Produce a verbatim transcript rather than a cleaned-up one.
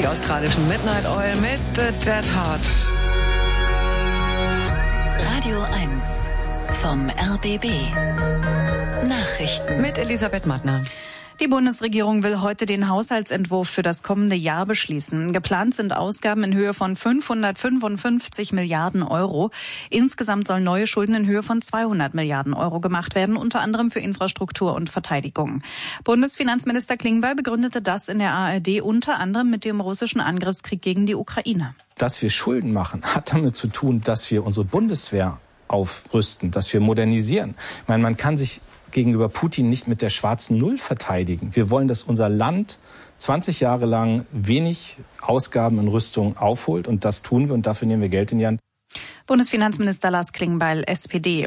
die australischen Midnight Oil mit The Dead Heart. Radio eins vom R B B. Nachrichten Mit Elisabeth Mattner. Die Bundesregierung will heute den Haushaltsentwurf für das kommende Jahr beschließen. Geplant sind Ausgaben in Höhe von fünfhundertfünfundfünfzig Milliarden Euro. Insgesamt sollen neue Schulden in Höhe von zweihundert Milliarden Euro gemacht werden, unter anderem für Infrastruktur und Verteidigung. Bundesfinanzminister Klingbeil begründete das in der A R D unter anderem mit dem russischen Angriffskrieg gegen die Ukraine. Dass wir Schulden machen, hat damit zu tun, dass wir unsere Bundeswehr aufrüsten, dass wir modernisieren. Ich meine, man kann sich gegenüber Putin nicht mit der schwarzen Null verteidigen. Wir wollen, dass unser Land zwanzig Jahre lang wenig Ausgaben in Rüstung aufholt und das tun wir und dafür nehmen wir Geld in die Hand. Bundesfinanzminister Lars Klingbeil, S P D.